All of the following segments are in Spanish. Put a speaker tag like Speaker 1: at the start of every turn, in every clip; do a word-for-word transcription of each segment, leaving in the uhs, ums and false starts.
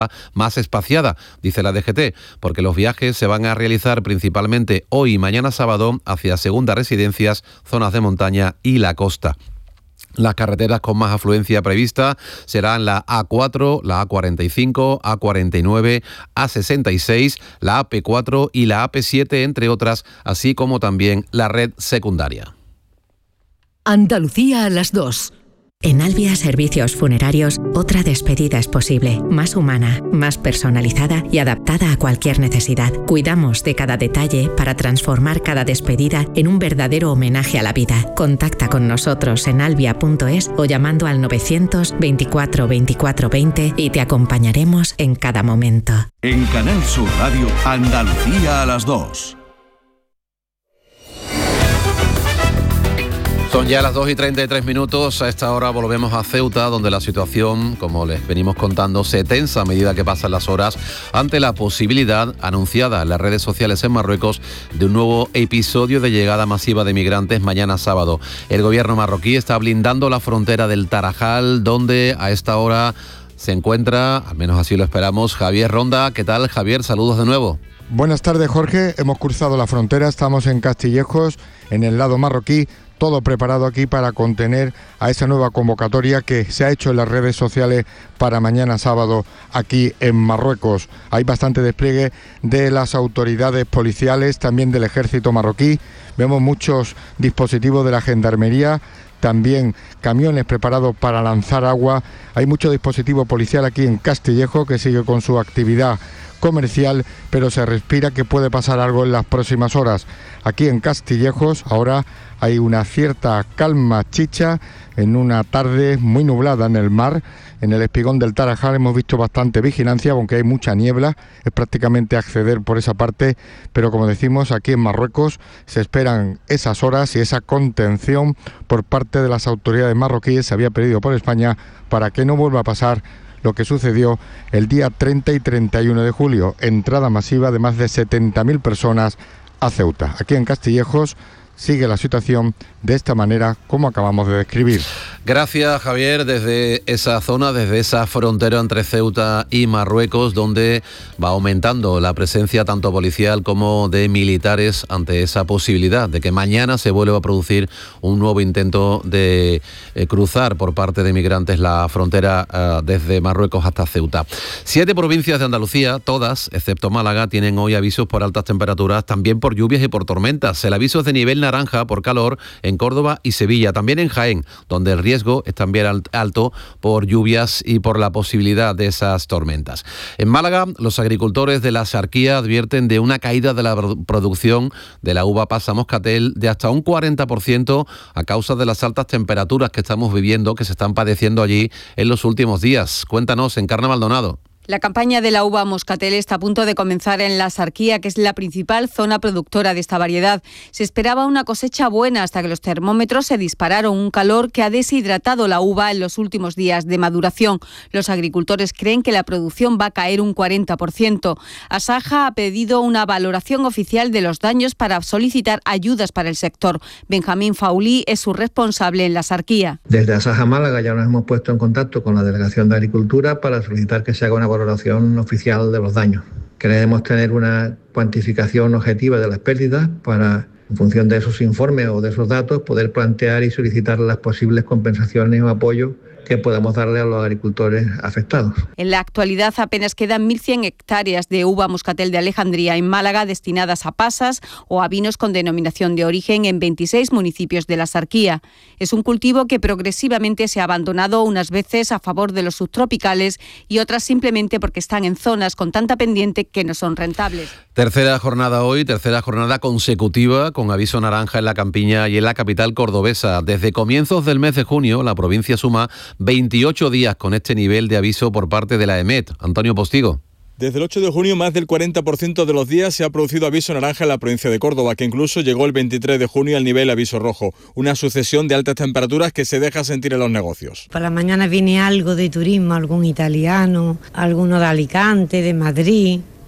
Speaker 1: más espaciada, dice la D G T, porque los viajes se van a realizar principalmente hoy y mañana sábado hacia segundas residencias, zonas de montaña y la costa. Las carreteras con más afluencia prevista serán la A cuatro, la A cuarenta y cinco, A cuarenta y nueve, A sesenta y seis, la A P cuatro y la A P siete, entre otras, así como también la red secundaria.
Speaker 2: Andalucía a las dos.
Speaker 3: En Albia Servicios Funerarios, otra despedida es posible, más humana, más personalizada y adaptada a cualquier necesidad. Cuidamos de cada detalle para transformar cada despedida en un verdadero homenaje a la vida. Contacta con nosotros en albia punto es o llamando al novecientos veinticuatro veinticuatro veinte y te acompañaremos en cada momento.
Speaker 4: En Canal Sur Radio, Andalucía a las dos.
Speaker 1: Son ya las dos y treinta y tres minutos. A esta hora volvemos a Ceuta, donde la situación, como les venimos contando, se tensa a medida que pasan las horas ante la posibilidad anunciada en las redes sociales en Marruecos de un nuevo episodio de llegada masiva de migrantes mañana sábado. El gobierno marroquí está blindando la frontera del Tarajal, donde a esta hora se encuentra, al menos así lo esperamos, Javier Ronda. ¿Qué tal, Javier? Saludos de nuevo.
Speaker 5: Buenas tardes, Jorge. Hemos cruzado la frontera, estamos en Castillejos, en el lado marroquí. Todo preparado aquí para contener a esa nueva convocatoria que se ha hecho en las redes sociales para mañana sábado aquí en Marruecos. Hay bastante despliegue de las autoridades policiales, también del ejército marroquí. Vemos muchos dispositivos de la gendarmería, también camiones preparados para lanzar agua. Hay mucho dispositivo policial aquí en Castillejo que sigue con su actividad comercial, pero se respira que puede pasar algo en las próximas horas. Aquí en Castillejos ahora hay una cierta calma chicha en una tarde muy nublada en el mar. En el espigón del Tarajal hemos visto bastante vigilancia, aunque hay mucha niebla, es prácticamente acceder por esa parte, pero como decimos, aquí en Marruecos se esperan esas horas y esa contención por parte de las autoridades marroquíes. Se había pedido por España para que no vuelva a pasar lo que sucedió el día treinta y treinta y uno de julio, entrada masiva de más de setenta mil personas a Ceuta. Aquí en Castillejos sigue la situación de esta manera como acabamos de describir.
Speaker 1: Gracias, Javier, desde esa zona, desde esa frontera entre Ceuta y Marruecos, donde va aumentando la presencia tanto policial como de militares ante esa posibilidad de que mañana se vuelva a producir un nuevo intento de eh, cruzar por parte de migrantes la frontera eh, desde Marruecos hasta Ceuta. Siete provincias de Andalucía, todas, excepto Málaga, tienen hoy avisos por altas temperaturas, también por lluvias y por tormentas. El aviso es de nivel naranja por calor en Córdoba y Sevilla, también en Jaén, donde el riesgo es también alto por lluvias y por la posibilidad de esas tormentas. En Málaga, los agricultores de la Axarquía advierten de una caída de la producción de la uva pasa moscatel de hasta un cuarenta por ciento a causa de las altas temperaturas que estamos viviendo, que se están padeciendo allí en los últimos días. Cuéntanos, Encarna Maldonado.
Speaker 6: La campaña de la uva moscatel está a punto de comenzar en la Axarquía, que es la principal zona productora de esta variedad. Se esperaba una cosecha buena hasta que los termómetros se dispararon, un calor que ha deshidratado la uva en los últimos días de maduración. Los agricultores creen que la producción va a caer un cuarenta por ciento. Asaja ha pedido una valoración oficial de los daños para solicitar ayudas para el sector. Benjamín Faulí es su responsable en la Axarquía.
Speaker 7: Desde Asaja Málaga ya nos hemos puesto en contacto con la Delegación de Agricultura para solicitar que se haga una valoración oficial de los daños. Queremos tener una cuantificación objetiva de las pérdidas para, en función de esos informes o de esos datos, poder plantear y solicitar las posibles compensaciones o apoyos que podamos darle a los agricultores afectados.
Speaker 6: En la actualidad apenas quedan mil cien hectáreas de uva moscatel de Alejandría en Málaga destinadas a pasas o a vinos con denominación de origen en veintiséis municipios de la Axarquía. Es un cultivo que progresivamente se ha abandonado unas veces a favor de los subtropicales y otras simplemente porque están en zonas con tanta pendiente que no son rentables.
Speaker 1: Tercera jornada hoy, tercera jornada consecutiva con aviso naranja en la Campiña y en la capital cordobesa. Desde comienzos del mes de junio, la provincia suma veintiocho días con este nivel de aviso por parte de la EMET. Antonio Postigo.
Speaker 8: Desde el ocho de junio, más del cuarenta por ciento de los días se ha producido aviso naranja en la provincia de Córdoba, que incluso llegó el veintitrés de junio al nivel aviso rojo. Una sucesión de altas temperaturas que se deja sentir en los negocios.
Speaker 9: Por la mañana viene algo de turismo, algún italiano, alguno de Alicante, de Madrid.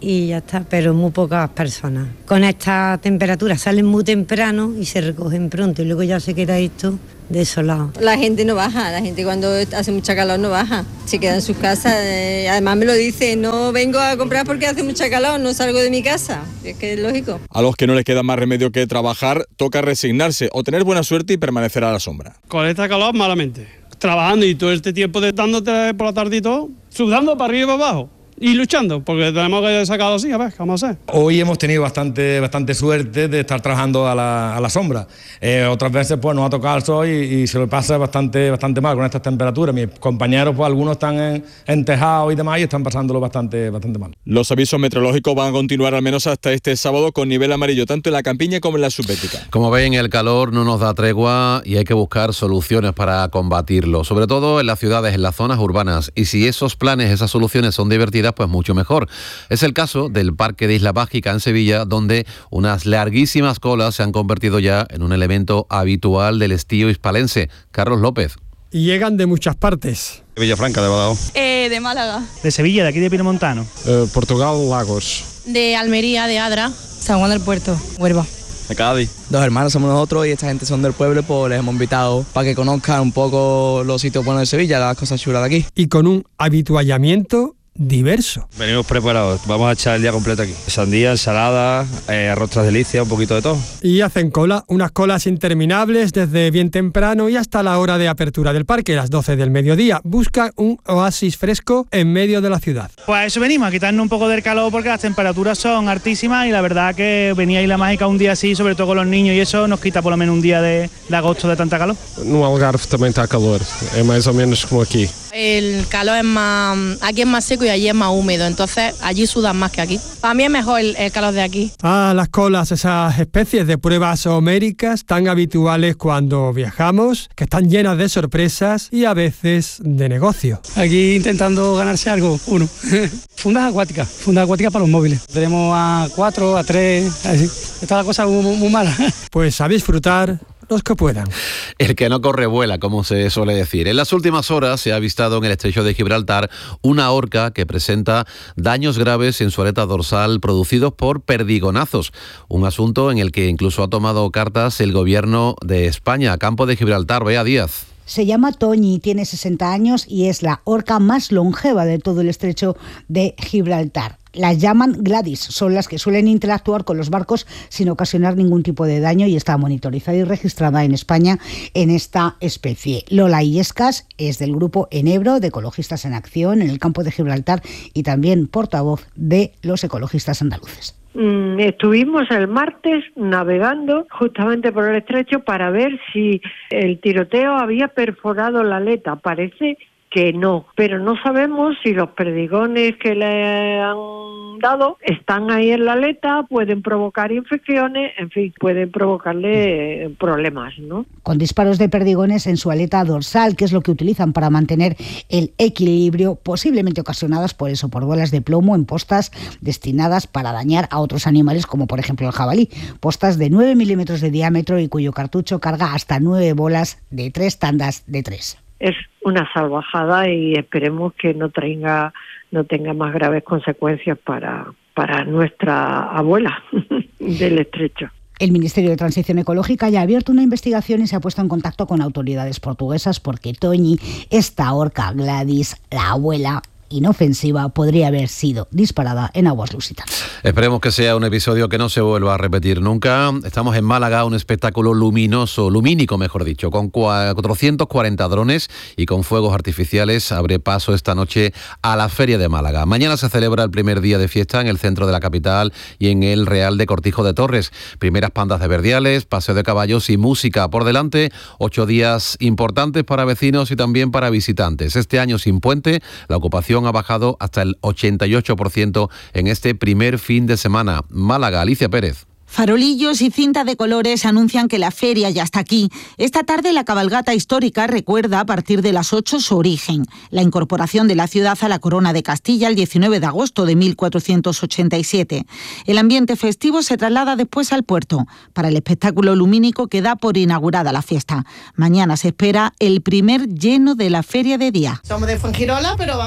Speaker 2: y ya está, pero muy pocas personas. Con esta temperatura salen muy temprano y se recogen pronto y luego ya se queda esto desolado.
Speaker 9: La gente no baja, la gente cuando hace mucha calor no baja, se queda en sus casas, eh, además me lo dice, no vengo a comprar porque hace mucha calor, no salgo de mi casa, es que es lógico.
Speaker 8: A los que no les queda más remedio que trabajar, toca resignarse o tener buena suerte y permanecer a la sombra.
Speaker 10: Con esta calor malamente, trabajando y todo este tiempo de dándote por la tarde y todo, sudando para arriba y para abajo. Y luchando, porque tenemos que sacarlo así, a ver, ¿qué vamos a hacer?
Speaker 11: Hoy hemos tenido bastante, bastante suerte de estar trabajando a la, a la sombra. Eh, otras veces pues nos ha tocado el sol y, y se lo pasa bastante, bastante mal con estas temperaturas. Mis compañeros, pues algunos están en, en tejados y demás y están pasándolo bastante, bastante mal.
Speaker 8: Los avisos meteorológicos van a continuar al menos hasta este sábado con nivel amarillo, tanto en la campiña como en la subbética.
Speaker 1: Como ven, el calor no nos da tregua y hay que buscar soluciones para combatirlo, sobre todo en las ciudades, en las zonas urbanas. Y si esos planes, esas soluciones son divertidas, pues mucho mejor. Es el caso del Parque de Isla Mágica en Sevilla, donde unas larguísimas colas se han convertido ya en un elemento habitual del estío hispalense. Carlos López.
Speaker 12: Y llegan de muchas partes.
Speaker 13: Villafranca de Badajoz.
Speaker 14: Eh, de Málaga.
Speaker 15: De Sevilla, de aquí de Piedemontano.
Speaker 16: Eh, Portugal, Lagos.
Speaker 14: De Almería, de Adra. San Juan del Puerto, Huelva.
Speaker 17: De Cádiz. Dos hermanos somos nosotros y esta gente son del pueblo, pues les hemos invitado para que conozcan un poco los sitios buenos de Sevilla, las cosas chulas de aquí.
Speaker 12: Y con un habituallamiento diverso.
Speaker 13: Venimos preparados, vamos a echar el día completo aquí. Sandía, ensalada, eh, arroz tras delicia, un poquito de todo.
Speaker 12: Y hacen cola, unas colas interminables desde bien temprano y hasta la hora de apertura del parque, las doce del mediodía. Buscan un oasis fresco en medio de la ciudad.
Speaker 15: Pues a eso venimos, a quitarnos un poco del calor porque las temperaturas son altísimas y la verdad que venir a Isla Mágica un día así, sobre todo con los niños y eso, nos quita por lo menos un día de, de agosto de tanta calor.
Speaker 16: No Algarve también está calor, es más o menos como aquí.
Speaker 14: El calor es más, aquí es más seco y allí es más húmedo, entonces allí sudan más que aquí. Para mí es mejor el, el calor de aquí.
Speaker 12: Ah, las colas, esas especies de pruebas homéricas tan habituales cuando viajamos, que están llenas de sorpresas y a veces de negocio.
Speaker 15: Aquí intentando ganarse algo, uno. Fundas acuáticas, fundas acuáticas para los móviles. Tenemos a cuatro, a tres, así. Está la cosa muy, muy mala.
Speaker 12: Pues a disfrutar los que puedan.
Speaker 1: El que no corre vuela, como se suele decir. En las últimas horas se ha avistado en el estrecho de Gibraltar una orca que presenta daños graves en su aleta dorsal producidos por perdigonazos. Un asunto en el que incluso ha tomado cartas el gobierno de España. Campo de Gibraltar, Bea Díaz.
Speaker 18: Se llama Toñi, tiene sesenta años y es la orca más longeva de todo el estrecho de Gibraltar. Las llaman Gladys, son las que suelen interactuar con los barcos sin ocasionar ningún tipo de daño y está monitorizada y registrada en España en esta especie. Lola Illescas es del grupo Enebro de Ecologistas en Acción en el campo de Gibraltar y también portavoz de los ecologistas andaluces.
Speaker 19: Mm, estuvimos el martes navegando justamente por el estrecho para ver si el tiroteo había perforado la aleta. Parece que no, pero no sabemos si los perdigones que le han dado están ahí en la aleta, pueden provocar infecciones, en fin, pueden provocarle problemas, ¿no?
Speaker 18: Con disparos de perdigones en su aleta dorsal, que es lo que utilizan para mantener el equilibrio, posiblemente ocasionadas por eso, por bolas de plomo en postas destinadas para dañar a otros animales, como por ejemplo el jabalí, postas de nueve milímetros de diámetro y cuyo cartucho carga hasta nueve bolas de tres tandas de tres.
Speaker 19: Es una salvajada y esperemos que no tenga no tenga más graves consecuencias para, para nuestra abuela del estrecho.
Speaker 18: El Ministerio de Transición Ecológica ya ha abierto una investigación y se ha puesto en contacto con autoridades portuguesas porque Toñi, esta orca Gladys, la abuela inofensiva, podría haber sido disparada en aguas lusitanas.
Speaker 1: Esperemos que sea un episodio que no se vuelva a repetir nunca. Estamos en Málaga, un espectáculo luminoso, lumínico mejor dicho, con cuatrocientos cuarenta drones y con fuegos artificiales. Abre paso esta noche a la Feria de Málaga. Mañana se celebra el primer día de fiesta en el centro de la capital y en el Real de Cortijo de Torres. Primeras pandas de verdiales, paseo de caballos y música por delante. Ocho días importantes para vecinos y también para visitantes. Este año sin puente, la ocupación ha bajado hasta el ochenta y ocho por ciento en este primer fin de semana. Málaga, Alicia Pérez.
Speaker 20: Farolillos y cinta de colores anuncian que la feria ya está aquí. Esta tarde la cabalgata histórica recuerda a partir de las ocho su origen, la incorporación de la ciudad a la corona de Castilla el diecinueve de agosto de mil cuatrocientos ochenta y siete. El ambiente festivo se traslada después al puerto, para el espectáculo lumínico que da por inaugurada la fiesta. Mañana se espera el primer lleno de la feria de día.
Speaker 21: Somos de Fuengirola, pero vamos,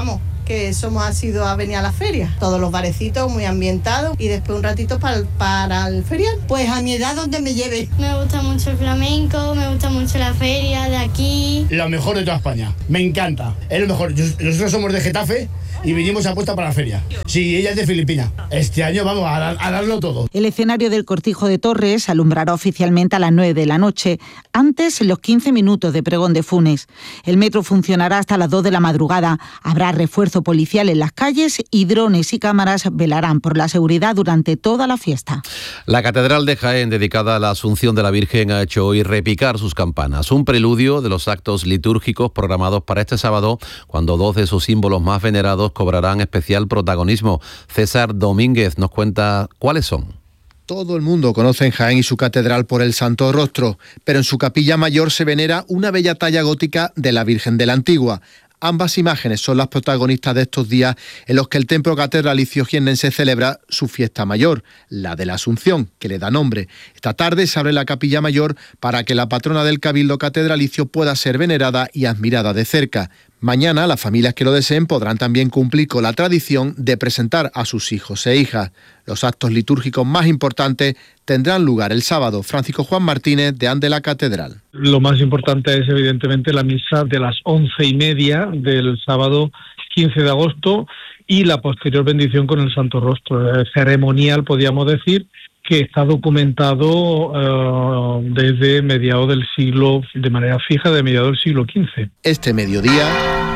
Speaker 21: que somos asiduos a venir a la feria. Todos los barecitos muy ambientados y después un ratito para, para el ferial. Pues a mi edad, donde me lleve.
Speaker 22: Me gusta mucho el flamenco, me gusta mucho la feria de aquí.
Speaker 23: Lo mejor de toda España, me encanta, es lo mejor. Nosotros somos de Getafe y vinimos a apuesta para la feria. Sí, ella es de Filipinas. Este año vamos a, dar, a darlo todo.
Speaker 20: El escenario del Cortijo de Torres alumbrará oficialmente a las nueve de la noche, antes los quince minutos de pregón de Funes. El metro funcionará hasta las dos de la madrugada. Habrá refuerzo policial en las calles y drones y cámaras velarán por la seguridad durante toda la fiesta.
Speaker 1: La Catedral de Jaén, dedicada a la Asunción de la Virgen, ha hecho hoy repicar sus campanas. Un preludio de los actos litúrgicos programados para este sábado, cuando dos de sus símbolos más venerados cobrarán especial protagonismo. César Domínguez nos cuenta cuáles son.
Speaker 24: Todo el mundo conoce en Jaén y su catedral por el Santo Rostro, pero en su capilla mayor se venera una bella talla gótica de la Virgen de la Antigua. Ambas imágenes son las protagonistas de estos días en los que el templo catedralicio jiennense celebra su fiesta mayor, la de la Asunción, que le da nombre. Esta tarde se abre la capilla mayor para que la patrona del Cabildo catedralicio pueda ser venerada y admirada de cerca. Mañana las familias que lo deseen podrán también cumplir con la tradición de presentar a sus hijos e hijas. Los actos litúrgicos más importantes tendrán lugar el sábado. Francisco Juan Martínez, deán de la Catedral.
Speaker 25: Lo más importante es evidentemente la misa de las once y media del sábado quince de agosto y la posterior bendición con el Santo Rostro. Es ceremonial, podríamos decir, que está documentado uh, desde mediados del siglo, de manera fija, de mediados del siglo quince.
Speaker 24: Este mediodía,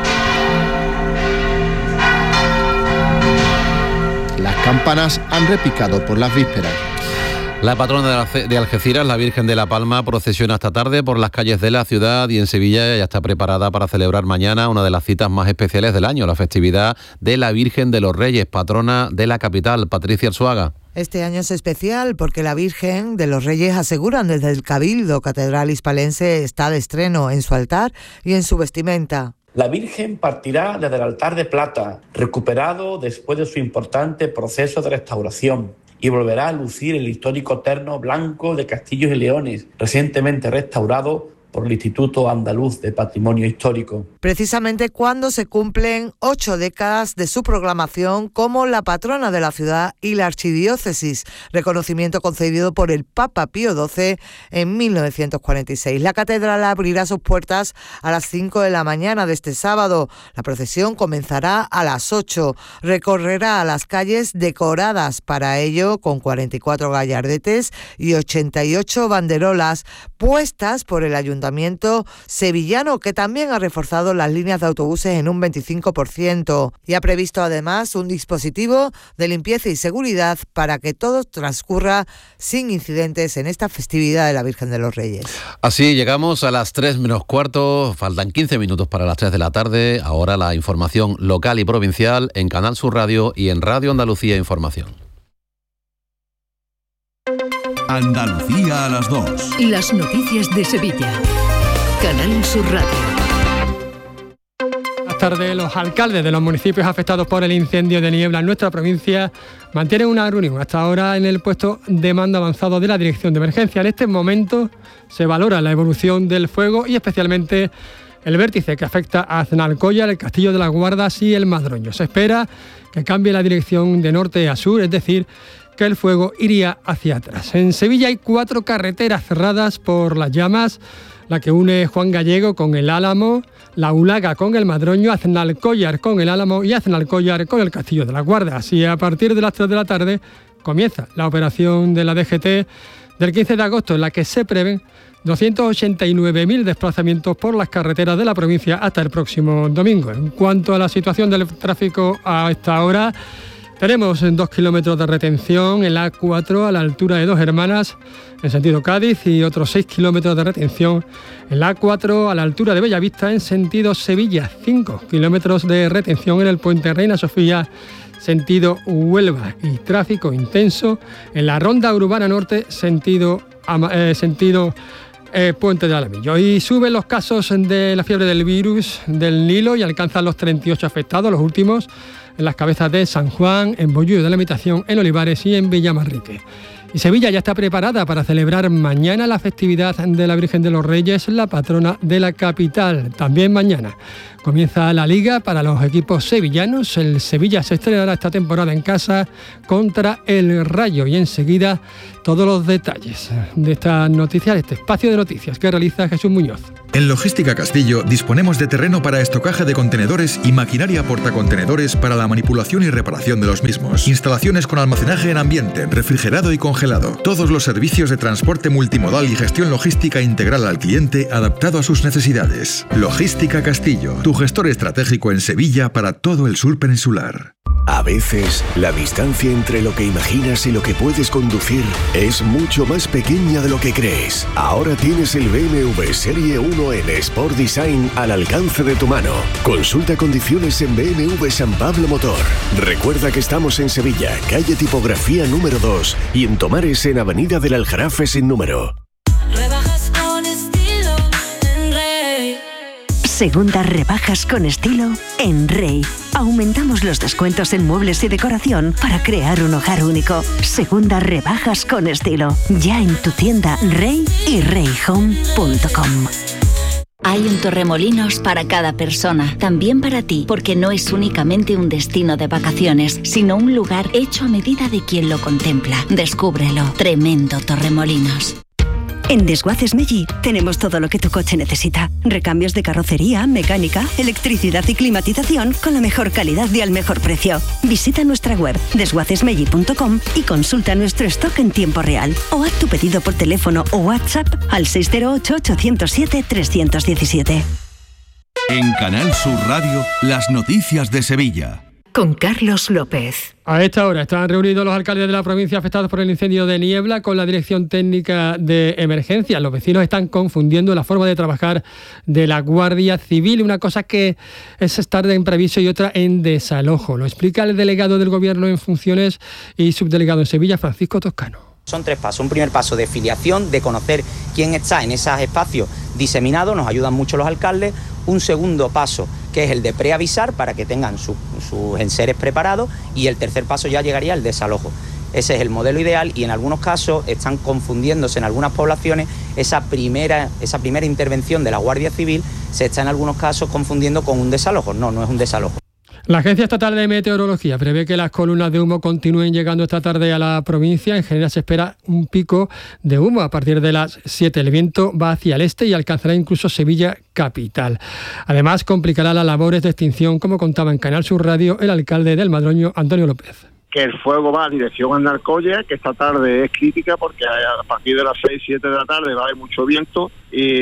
Speaker 24: las campanas han repicado por las vísperas.
Speaker 1: La patrona de Algeciras, la Virgen de la Palma, procesiona esta tarde por las calles de la ciudad y en Sevilla ya está preparada para celebrar mañana una de las citas más especiales del año, la festividad de la Virgen de los Reyes, patrona de la capital. Patricia Arzuaga.
Speaker 26: Este año es especial porque la Virgen de los Reyes, aseguran desde el Cabildo Catedral Hispalense, está de estreno en su altar y en su vestimenta.
Speaker 27: La Virgen partirá desde el altar de plata, recuperado después de su importante proceso de restauración, y volverá a lucir el histórico terno blanco de Castillos y Leones, recientemente restaurado por el Instituto Andaluz de Patrimonio Histórico.
Speaker 26: Precisamente cuando se cumplen ocho décadas de su proclamación como la patrona de la ciudad y la archidiócesis, reconocimiento concedido por el Papa Pío doce en mil novecientos cuarenta y seis. La catedral abrirá sus puertas a las cinco de la mañana de este sábado. La procesión comenzará a las ocho. Recorrerá a las calles decoradas para ello con cuarenta y cuatro gallardetes y ochenta y ocho banderolas puestas por el Ayuntamiento sevillano, que también ha reforzado las líneas de autobuses en un veinticinco por ciento y ha previsto además un dispositivo de limpieza y seguridad para que todo transcurra sin incidentes en esta festividad de la Virgen de los Reyes.
Speaker 1: Así llegamos a las tres menos cuarto, faltan quince minutos para las tres de la tarde. Ahora la información local y provincial en Canal Sur Radio y en Radio Andalucía Información.
Speaker 4: Andalucía a las dos.
Speaker 28: Las noticias de Sevilla. Canal Sur Radio.
Speaker 12: Buenas tardes. Los alcaldes de los municipios afectados por el incendio de niebla en nuestra provincia mantienen una reunión hasta ahora en el puesto de mando avanzado de la Dirección de Emergencia. En este momento se valora la evolución del fuego y especialmente el vértice que afecta a Aznalcóllar, el Castillo de las Guardas y el Madroño. Se espera que cambie la dirección de norte a sur, es decir, que el fuego iría hacia atrás. En Sevilla hay cuatro carreteras cerradas por las llamas, la que une Juan Gallego con el Álamo, la Ulaga con el Madroño, Aznalcóllar con el Álamo y Aznalcóllar con el Castillo de las Guardas. Y a partir de las tres de la tarde comienza la operación de la D G T del quince de agosto, en la que se prevén doscientos ochenta y nueve mil desplazamientos por las carreteras de la provincia hasta el próximo domingo. En cuanto a la situación del tráfico a esta hora, tenemos dos kilómetros de retención en la A cuatro a la altura de Dos Hermanas en sentido Cádiz y otros seis kilómetros de retención en la A cuatro a la altura de Bellavista en sentido Sevilla. cinco kilómetros de retención en el puente Reina Sofía sentido Huelva y tráfico intenso en la ronda urbana norte sentido, eh, sentido eh, Puente de Alamillo. Y suben los casos de la fiebre del virus del Nilo y alcanzan los treinta y ocho afectados, los últimos en las cabezas de San Juan, en Bollullo de la Imitación, en Olivares y en Villamarrique. Y Sevilla ya está preparada para celebrar mañana la festividad de la Virgen de los Reyes, la patrona de la capital. También mañana comienza la Liga para los equipos sevillanos. El Sevilla se estrenará esta temporada en casa contra el Rayo. Y enseguida todos los detalles de esta noticia, de este espacio de noticias que realiza Jesús Muñoz.
Speaker 2: En Logística Castillo disponemos de terreno para estocaje de contenedores y maquinaria portacontenedores para la manipulación y reparación de los mismos. Instalaciones con almacenaje en ambiente, refrigerado y congelado. Todos los servicios de transporte multimodal y gestión logística integral al cliente adaptado a sus necesidades. Logística Castillo, tu gestor estratégico en Sevilla para todo el sur peninsular.
Speaker 3: A veces, la distancia entre lo que imaginas y lo que puedes conducir es mucho más pequeña de lo que crees. Ahora tienes el B M W Serie uno en Sport Design al alcance de tu mano. Consulta condiciones en B M W San Pablo Motor. Recuerda que estamos en Sevilla, calle Tipografía número dos, y en Tomares en Avenida del Aljarafe sin número.
Speaker 28: Rebajas con estilo en Rey. Segundas rebajas con estilo en Rey. Aumentamos los descuentos en muebles y decoración para crear un hogar único. Segundas rebajas con estilo. Ya en tu tienda Rey y rey home punto com.
Speaker 5: Hay un Torremolinos para cada persona, también para ti, porque no es únicamente un destino de vacaciones, sino un lugar hecho a medida de quien lo contempla. Descúbrelo. Tremendo Torremolinos.
Speaker 28: En Desguaces Meggi tenemos todo lo que tu coche necesita. Recambios de carrocería, mecánica, electricidad y climatización con la mejor calidad y al mejor precio. Visita nuestra web desguaces meggi punto com y consulta nuestro stock en tiempo real. O haz tu pedido por teléfono o WhatsApp al seis cero ocho, ocho cero siete, tres uno siete.
Speaker 4: En Canal Sur Radio, las noticias de Sevilla.
Speaker 28: Con Carlos López.
Speaker 12: A esta hora están reunidos los alcaldes de la provincia afectados por el incendio de Niebla con la Dirección Técnica de Emergencia. Los vecinos están confundiendo la forma de trabajar de la Guardia Civil. Una cosa que es estar en previso y otra en desalojo. Lo explica el delegado del Gobierno en funciones y subdelegado en Sevilla, Francisco Toscano.
Speaker 6: Son tres pasos. Un primer paso de filiación, de conocer quién está en esos espacios diseminados, nos ayudan mucho los alcaldes. Un segundo paso, que es el de preavisar para que tengan su, sus enseres preparados, y el tercer paso ya llegaría el desalojo. Ese es el modelo ideal y en algunos casos están confundiéndose en algunas poblaciones esa primera, esa primera intervención de la Guardia Civil, se está en algunos casos confundiendo con un desalojo. No, no es un desalojo.
Speaker 12: La Agencia Estatal de Meteorología prevé que las columnas de humo continúen llegando esta tarde a la provincia. En general se espera un pico de humo a partir de las siete. El viento va hacia el este y alcanzará incluso Sevilla capital. Además, complicará las labores de extinción, como contaba en Canal Sur Radio el alcalde del Madroño, Antonio López.
Speaker 7: Que el fuego va a dirección a Narcoya, que esta tarde es crítica porque a partir de las seis, siete de la tarde va a haber mucho viento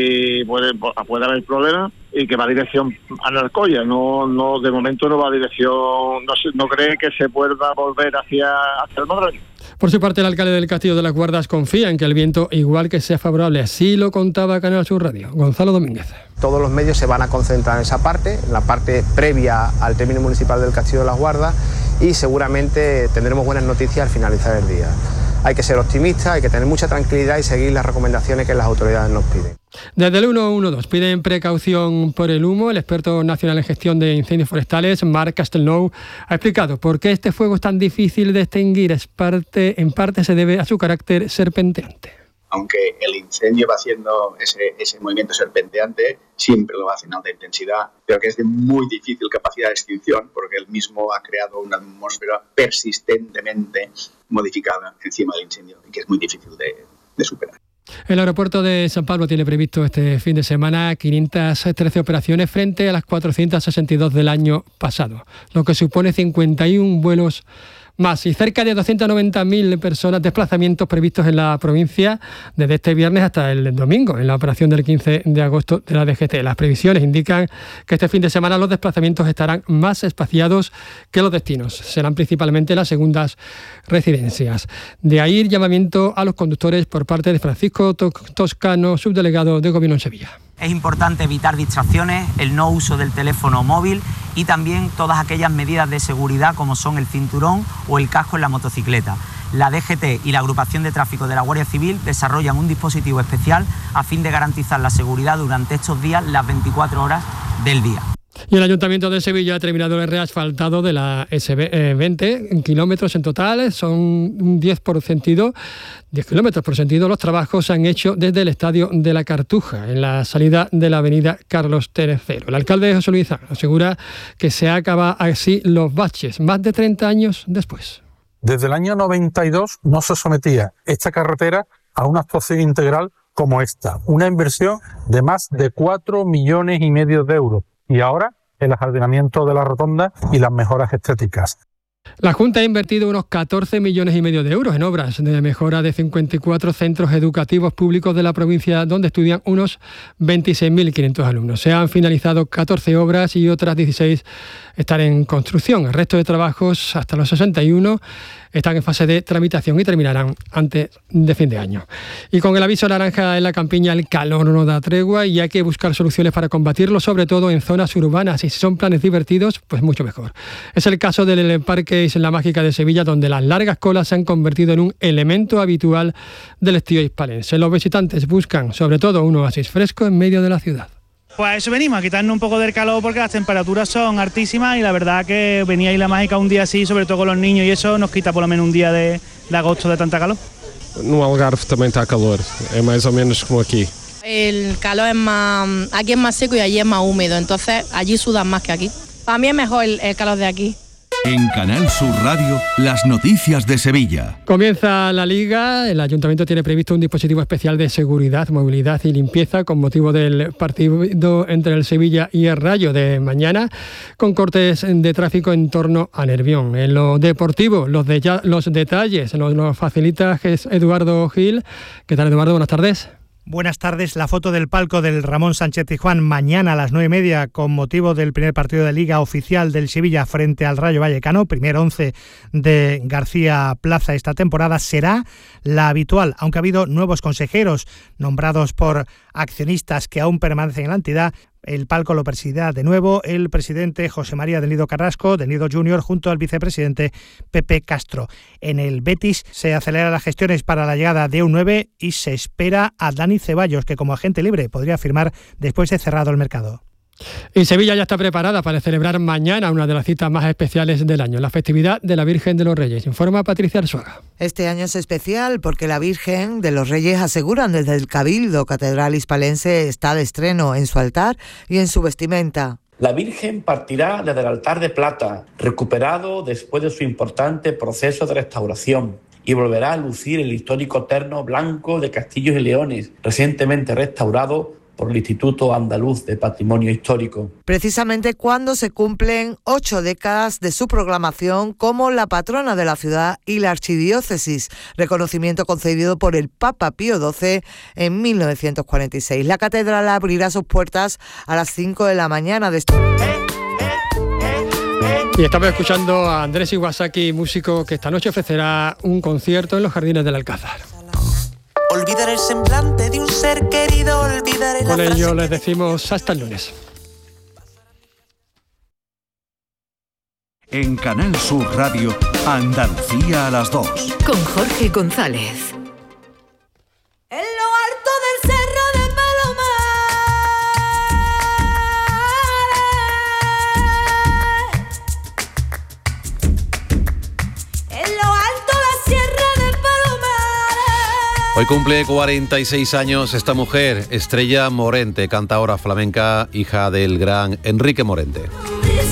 Speaker 7: y puede, puede haber problemas, y que va a dirección a Narcoya. No, no, de momento no va a dirección, no, no cree que se pueda volver hacia, hacia el Madroño.
Speaker 12: Por su parte, el alcalde del Castillo de las Guardas confía en que el viento igual que sea favorable. Así lo contaba Canal Sur Radio. Gonzalo Domínguez.
Speaker 9: Todos los medios se van a concentrar en esa parte, en la parte previa al término municipal del Castillo de las Guardas, y seguramente tendremos buenas noticias al finalizar el día. Hay que ser optimistas, hay que tener mucha tranquilidad y seguir las recomendaciones que las autoridades nos piden.
Speaker 12: Desde el uno uno dos piden precaución por el humo. El experto nacional en gestión de incendios forestales, Marc Castelnau, ha explicado por qué este fuego es tan difícil de extinguir. Es parte, en parte se debe a su carácter serpenteante.
Speaker 10: Aunque el incendio va haciendo ese, ese movimiento serpenteante, siempre lo hace en alta intensidad, pero que es de muy difícil capacidad de extinción porque él mismo ha creado una atmósfera persistentemente modificada encima del incendio y que es muy difícil de, de superar.
Speaker 12: El aeropuerto de San Pablo tiene previsto este fin de semana quinientas trece operaciones frente a las cuatrocientas sesenta y dos del año pasado, lo que supone cincuenta y uno vuelos más y cerca de doscientas noventa mil personas, desplazamientos previstos en la provincia desde este viernes hasta el domingo, en la operación del quince de agosto de la D G T. Las previsiones indican que este fin de semana los desplazamientos estarán más espaciados que los destinos. Serán principalmente las segundas residencias. De ahí el llamamiento a los conductores por parte de Francisco Toscano, subdelegado de Gobierno en Sevilla.
Speaker 6: Es importante evitar distracciones, el no uso del teléfono móvil y también todas aquellas medidas de seguridad como son el cinturón o el casco en la motocicleta. La D G T y la Agrupación de Tráfico de la Guardia Civil desarrollan un dispositivo especial a fin de garantizar la seguridad durante estos días, las veinticuatro horas del día.
Speaker 12: Y el Ayuntamiento de Sevilla ha terminado el reasfaltado de la ese veinte kilómetros en total, son un diez por sentido, diez kilómetros por sentido. Los trabajos se han hecho desde el Estadio de la Cartuja, en la salida de la avenida Carlos tercero. El alcalde José Luis Zan asegura que se acaban así los baches, más de treinta años después.
Speaker 8: Desde el año noventa y dos no se sometía esta carretera a una actuación integral como esta, una inversión de más de cuatro millones y medio de euros. Y ahora el ajardinamiento de la rotonda y las mejoras estéticas.
Speaker 12: La Junta ha invertido unos catorce millones y medio de euros en obras de mejora de cincuenta y cuatro centros educativos públicos de la provincia, donde estudian unos veintiséis mil quinientos alumnos. Se han finalizado catorce obras y otras dieciséis están en construcción. El resto de trabajos, hasta los sesenta y uno, están en fase de tramitación y terminarán antes de fin de año. Y con el aviso naranja en la campiña, el calor no da tregua y hay que buscar soluciones para combatirlo, sobre todo en zonas urbanas. Y si son planes divertidos, pues mucho mejor. Es el caso del Parque Isla Mágica de Sevilla, donde las largas colas se han convertido en un elemento habitual del estío hispalense. Los visitantes buscan, sobre todo, un oasis fresco en medio de la ciudad.
Speaker 11: Pues a eso venimos, a quitarnos un poco del calor porque las temperaturas son altísimas y la verdad que venir a Isla Mágica un día así, sobre todo con los niños y eso, nos quita por lo menos un día de, de agosto de tanta calor.
Speaker 13: No Algarve también está calor, es más o menos como aquí.
Speaker 14: El calor es más, aquí es más seco y allí es más húmedo, entonces allí sudan más que aquí. Para mí es mejor el, el calor de aquí.
Speaker 4: En Canal Sur Radio, las noticias de Sevilla.
Speaker 12: Comienza la Liga. El Ayuntamiento tiene previsto un dispositivo especial de seguridad, movilidad y limpieza con motivo del partido entre el Sevilla y el Rayo de mañana, con cortes de tráfico en torno a Nervión. En lo deportivo, los, de, los detalles nos los facilita Eduardo Gil. ¿Qué tal, Eduardo? Buenas tardes.
Speaker 15: Buenas tardes. La foto del palco del Ramón Sánchez Pizjuán mañana a las nueve y media con motivo del primer partido de Liga oficial del Sevilla frente al Rayo Vallecano, primer once de García Plaza esta temporada, será la habitual, aunque ha habido nuevos consejeros nombrados por accionistas que aún permanecen en la entidad. El palco lo presidirá de nuevo el presidente José María del Nido Carrasco, del Nido Junior, junto al vicepresidente Pepe Castro. En el Betis se aceleran las gestiones para la llegada de un nueve y se espera a Dani Ceballos, que como agente libre podría firmar después de cerrado el mercado.
Speaker 12: Y Sevilla ya está preparada para celebrar mañana una de las citas más especiales del año, la festividad de la Virgen de los Reyes. Informa Patricia Arzuaga.
Speaker 26: Este año es especial porque la Virgen de los Reyes, aseguran desde el Cabildo Catedral Hispalense, está de estreno en su altar y en su vestimenta.
Speaker 27: La Virgen partirá desde el altar de plata, recuperado después de su importante proceso de restauración, y volverá a lucir el histórico terno blanco de Castillos y Leones, recientemente restaurado por el Instituto Andaluz de Patrimonio Histórico.
Speaker 26: Precisamente cuando se cumplen ocho décadas de su proclamación como la patrona de la ciudad y la archidiócesis, reconocimiento concedido por el Papa Pío doce en mil novecientos cuarenta y seis. La catedral abrirá sus puertas a las cinco de la mañana de este...
Speaker 12: Y estamos escuchando a Andrés Iwasaki, músico que esta noche ofrecerá un concierto en los Jardines del Alcázar.
Speaker 16: Olvidar el semblante de un ser querido, olvidar el...
Speaker 12: Con ello les decimos hasta el lunes.
Speaker 4: En Canal Sur Radio, Andalucía a las dos.
Speaker 28: Con Jorge González.
Speaker 16: En lo alto del cerro de Palomares, en lo alto la sierra de Palomares.
Speaker 1: Hoy cumple cuarenta y seis años esta mujer, Estrella Morente, cantadora flamenca, hija del gran Enrique Morente.